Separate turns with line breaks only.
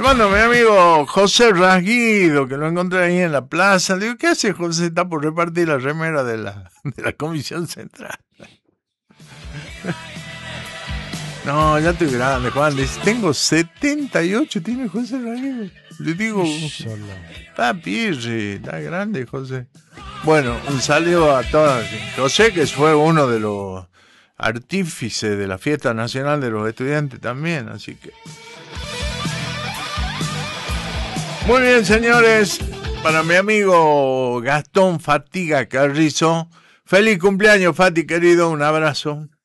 llamando a mi amigo José Rasguido, que lo encontré ahí en la plaza. Le digo, ¿qué hace José? Está por repartir la remera de la Comisión Central. No, ya estoy grande, Juan. Dice, tengo 78, tiene José Rasguido. Le digo, papi, está grande, José. Bueno, un saludo a todos. José, que fue uno de los artífices de la Fiesta Nacional de los Estudiantes también, así que... Muy bien, señores, para mi amigo Gastón Fatiga Carrizo, feliz cumpleaños, Fati, querido, un abrazo.